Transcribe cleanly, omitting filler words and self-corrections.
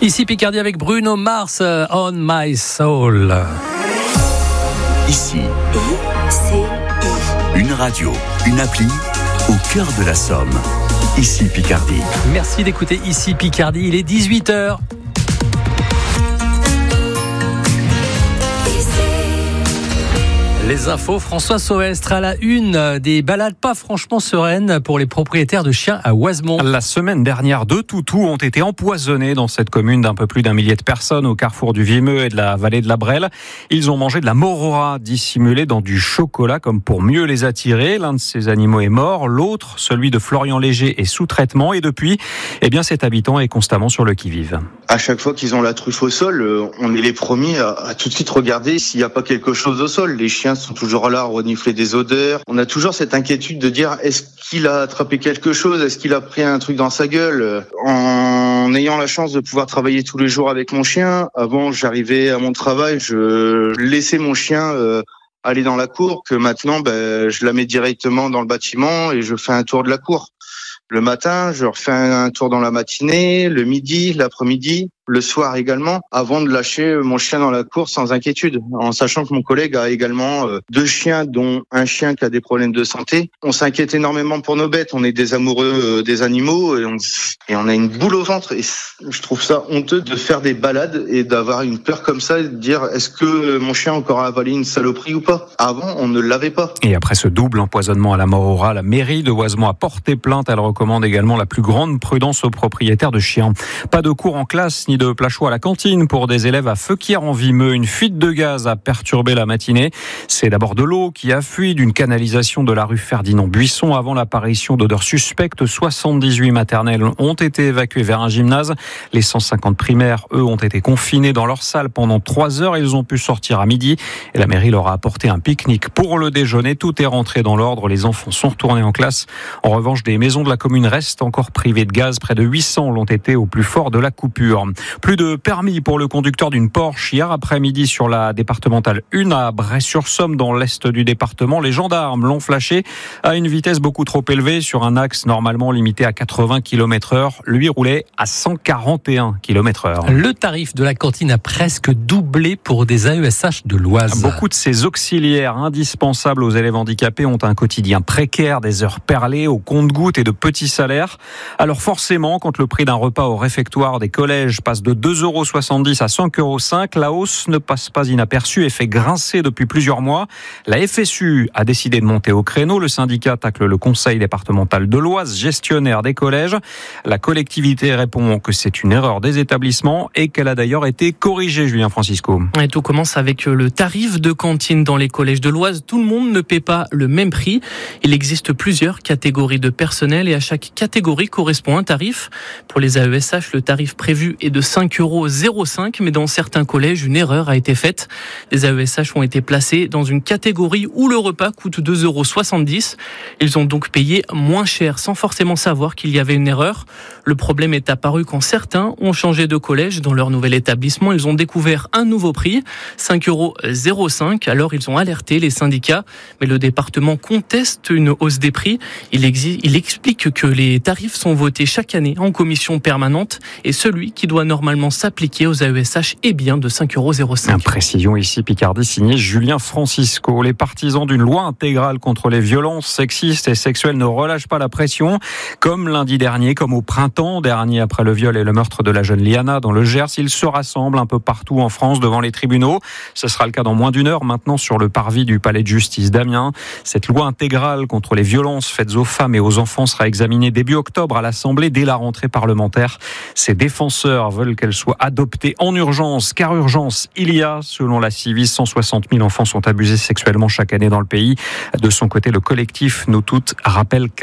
Ici Picardie avec Bruno Mars, On My Soul. Ici, une radio, une appli au cœur de la Somme. Ici Picardie. Merci d'écouter Ici Picardie, il est 18h. Les infos, François Soestre à la une, des balades pas franchement sereines pour les propriétaires de chiens à Oisemont. La semaine dernière, 2 toutous ont été empoisonnés dans cette commune d'un peu plus d'1 millier de personnes au carrefour du Vimeux et de la vallée de la Brelle. Ils ont mangé de la morora dissimulée dans du chocolat comme pour mieux les attirer. L'un de ces animaux est mort, l'autre, celui de Florian Léger, est sous traitement et depuis, cet habitant est constamment sur le qui-vive. À chaque fois qu'ils ont la truffe au sol, on est les premiers à tout de suite regarder s'il n'y a pas quelque chose au sol. Les chiens sont toujours là à renifler des odeurs. On a toujours cette inquiétude de dire est-ce qu'il a attrapé quelque chose, est-ce qu'il a pris un truc dans sa gueule. En ayant la chance de pouvoir travailler tous les jours avec mon chien, avant j'arrivais à mon travail, je laissais mon chien aller dans la cour, que maintenant je la mets directement dans le bâtiment et je fais un tour de la cour. Le matin, je refais un tour dans la matinée, le midi, l'après-midi, le soir également, avant de lâcher mon chien dans la cour sans inquiétude, en sachant que mon collègue a également 2 chiens, dont un chien qui a des problèmes de santé. On s'inquiète énormément pour nos bêtes, on est des amoureux des animaux et on a une boule au ventre. Et je trouve ça honteux de faire des balades et d'avoir une peur comme ça, et de dire est-ce que mon chien a encore avalé une saloperie ou pas. Avant, on ne l'avait pas. Et après ce double empoisonnement à la morora, la mairie de Oisemont a porté plainte. Elle recommande également la plus grande prudence aux propriétaires de chiens. Pas de cours en classe ni de plat chaud à la cantine pour des élèves à Feuquières-en-Vimeux. Une fuite de gaz a perturbé la matinée. C'est d'abord de l'eau qui a fui d'une canalisation de la rue Ferdinand-Buisson avant l'apparition d'odeurs suspectes. 78 maternelles ont été évacuées vers un gymnase. Les 150 primaires, eux, ont été confinés dans leur salle pendant 3 heures. Ils ont pu sortir à midi et la mairie leur a apporté un pique-nique pour le déjeuner. Tout est rentré dans l'ordre. Les enfants sont retournés en classe. En revanche, des maisons de la commune restent encore privées de gaz. Près de 800 l'ont été au plus fort de la coupure. Plus de permis pour le conducteur d'une Porsche hier après-midi sur la départementale 1 à Bray-sur-Somme dans l'est du département. Les gendarmes l'ont flashé à une vitesse beaucoup trop élevée sur un axe normalement limité à 80 km/h. Lui roulait à 141 km/h. Le tarif de la cantine a presque doublé pour des AESH de l'Oise. Beaucoup de ces auxiliaires indispensables aux élèves handicapés ont un quotidien précaire, des heures perlées au compte-gouttes et de petits salaires. Alors forcément, quand le prix d'un repas au réfectoire des collèges passe de 2,70 € à 5,05 €, la hausse ne passe pas inaperçue et fait grincer depuis plusieurs mois. La FSU a décidé de monter au créneau. Le syndicat tacle le conseil départemental de l'Oise, gestionnaire des collèges. La collectivité répond que c'est une erreur des établissements et qu'elle a d'ailleurs été corrigée, Julien Francisco. Et tout commence avec le tarif de cantine dans les collèges de l'Oise. Tout le monde ne paie pas le même prix. Il existe plusieurs catégories de personnel et à chaque catégorie correspond un tarif. Pour les AESH, le tarif prévu est de 5,05 €, mais dans certains collèges, une erreur a été faite. Les AESH ont été placés dans une catégorie où le repas coûte 2,70 €. Ils ont donc payé moins cher sans forcément savoir qu'il y avait une erreur. Le problème est apparu quand certains ont changé de collège. Dans leur nouvel établissement, ils ont découvert un nouveau prix, 5,05 €. Alors ils ont alerté les syndicats, mais le département conteste une hausse des prix. Il explique que les tarifs sont votés chaque année en commission permanente et celui qui doit normalement s'appliquer aux AESH est bien de 5,05 €. Précision ici Picardie, signé Julien Francisco. Les partisans d'une loi intégrale contre les violences sexistes et sexuelles ne relâchent pas la pression. Comme lundi dernier, comme au printemps dernier, après le viol et le meurtre de la jeune Liana dans le Gers, ils se rassemblent un peu partout en France devant les tribunaux. Ce sera le cas dans moins d'une heure maintenant sur le parvis du palais de justice d'Amiens. Cette loi intégrale contre les violences faites aux femmes et aux enfants sera examinée début octobre à l'Assemblée dès la rentrée parlementaire. Ses défenseurs veulent qu'elle soit adoptée en urgence, car urgence il y a. Selon la Civis, 160 000 enfants sont abusés sexuellement chaque année dans le pays. De son côté, le collectif Nous Toutes rappelle